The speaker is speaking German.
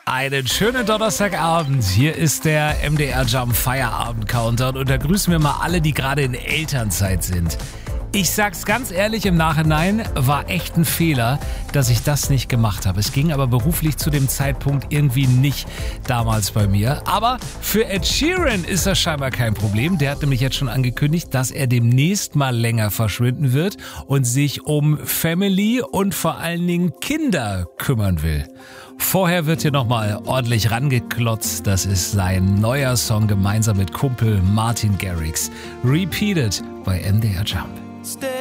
Einen schönen Donnerstagabend. Hier ist der MDR Jump Feierabend Countdown und da grüßen wir mal alle, die gerade in Elternzeit sind. Ich sag's ganz ehrlich, im Nachhinein war echt ein Fehler, dass ich das nicht gemacht habe. Es ging aber beruflich zu dem Zeitpunkt irgendwie nicht damals bei mir. Aber für Ed Sheeran ist das scheinbar kein Problem. Der hat nämlich jetzt schon angekündigt, dass er demnächst mal länger verschwinden wird und sich um Family und vor allen Dingen Kinder kümmern will. Vorher wird hier nochmal ordentlich rangeklotzt. Das ist sein neuer Song gemeinsam mit Kumpel Martin Garrix. Repeated bei MDR Jump. Stay